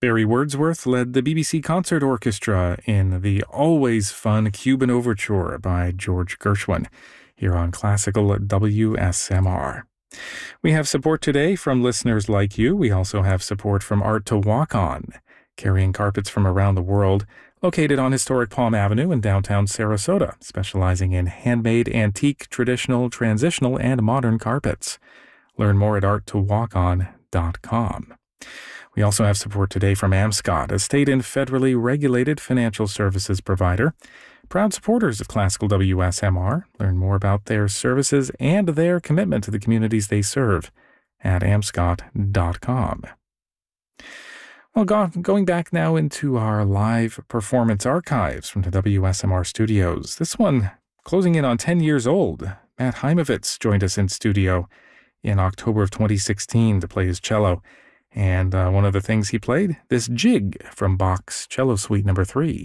Barry Wordsworth led the BBC Concert Orchestra in the always fun Cuban Overture by George Gershwin, here on Classical WSMR. We have support today from listeners like you. We also have support from Art to Walk On, carrying carpets from around the world, located on historic Palm Avenue in downtown Sarasota, specializing in handmade, antique, traditional, transitional, and modern carpets. Learn more at arttowalkon.com. We also have support today from Amscot, a state and federally regulated financial services provider. Proud supporters of Classical WSMR. Learn more about their services and their commitment to the communities they serve at amscot.com. Well, going back now into our live performance archives from the WSMR studios. This one closing in on 10 years old. Matt Heimovitz joined us in studio in October of 2016 to play his cello. And one of the things he played, this jig from Bach's Cello Suite No. 3.